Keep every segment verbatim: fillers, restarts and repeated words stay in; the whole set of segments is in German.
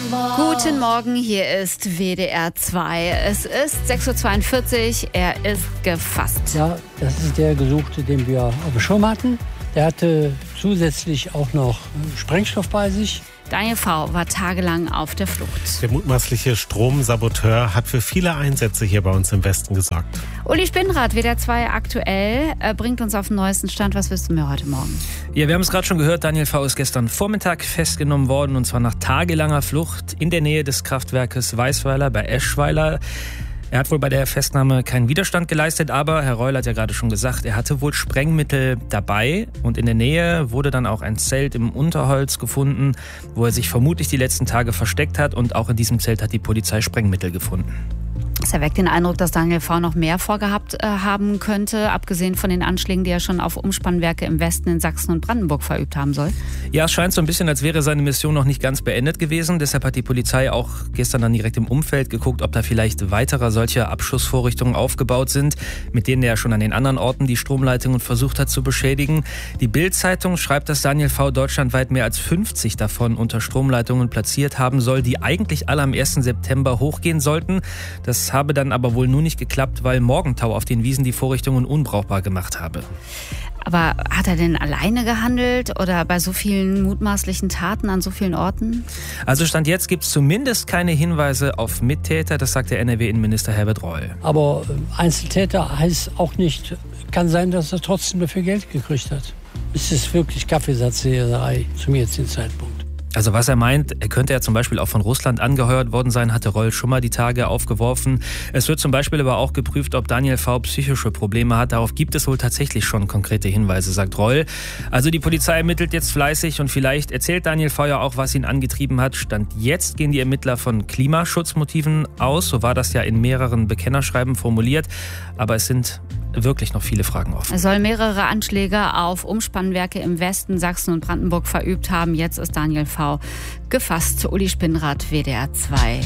Guten Morgen, hier ist W D R zwei. Es ist sechs Uhr zweiundvierzig, er ist gefasst. Ja, das ist der Gesuchte, den wir auf dem Schirm hatten. Der hatte zusätzlich auch noch Sprengstoff bei sich. Daniel V. war tagelang auf der Flucht. Der mutmaßliche Stromsaboteur hat für viele Einsätze hier bei uns im Westen gesorgt. Uli Spinnrad, W D R zwei aktuell, äh, bringt uns auf den neuesten Stand. Was wissen wir heute Morgen? Ja, wir haben es gerade schon gehört, Daniel V. ist gestern Vormittag festgenommen worden, und zwar nach tagelanger Flucht in der Nähe des Kraftwerkes Weißweiler bei Eschweiler. Er hat wohl bei der Festnahme keinen Widerstand geleistet, aber Herr Reul hat ja gerade schon gesagt, er hatte wohl Sprengmittel dabei, und in der Nähe wurde dann auch ein Zelt im Unterholz gefunden, wo er sich vermutlich die letzten Tage versteckt hat, und auch in diesem Zelt hat die Polizei Sprengmittel gefunden. Es erweckt den Eindruck, dass Daniel V. noch mehr vorgehabt äh, haben könnte, abgesehen von den Anschlägen, die er schon auf Umspannwerke im Westen in Sachsen und Brandenburg verübt haben soll. Ja, es scheint so ein bisschen, als wäre seine Mission noch nicht ganz beendet gewesen. Deshalb hat die Polizei auch gestern dann direkt im Umfeld geguckt, ob da vielleicht weitere solche Abschussvorrichtungen aufgebaut sind, mit denen er schon an den anderen Orten die Stromleitungen versucht hat zu beschädigen. Die Bild-Zeitung schreibt, dass Daniel V. deutschlandweit mehr als fünfzig davon unter Stromleitungen platziert haben soll, die eigentlich alle am ersten September hochgehen sollten. Das habe dann aber wohl nur nicht geklappt, weil Morgentau auf den Wiesen die Vorrichtungen unbrauchbar gemacht habe. Aber hat er denn alleine gehandelt oder bei so vielen mutmaßlichen Taten an so vielen Orten? Also Stand jetzt gibt es zumindest keine Hinweise auf Mittäter, das sagt der N R W-Innenminister Herbert Reul. Aber Einzeltäter heißt auch nicht, kann sein, dass er trotzdem dafür Geld gekriegt hat. Es ist wirklich Kaffeesatzleserei zum jetzigen Zeitpunkt. Also was er meint, er könnte ja zum Beispiel auch von Russland angeheuert worden sein, hatte Reul schon mal die Tage aufgeworfen. Es wird zum Beispiel aber auch geprüft, ob Daniel V. psychische Probleme hat. Darauf gibt es wohl tatsächlich schon konkrete Hinweise, sagt Reul. Also die Polizei ermittelt jetzt fleißig, und vielleicht erzählt Daniel V. ja auch, was ihn angetrieben hat. Stand jetzt gehen die Ermittler von Klimaschutzmotiven aus. So war das ja in mehreren Bekennerschreiben formuliert. Aber es sind wirklich noch viele Fragen offen. Er soll mehrere Anschläge auf Umspannwerke im Westen, Sachsen und Brandenburg verübt haben. Jetzt ist Daniel V. gefasst. Uli Spinnrad, W D R zwei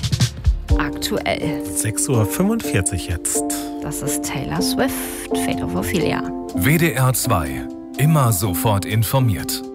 aktuell. sechs Uhr fünfundvierzig jetzt. Das ist Taylor Swift, Fate of Ophelia. W D R zwei. Immer sofort informiert.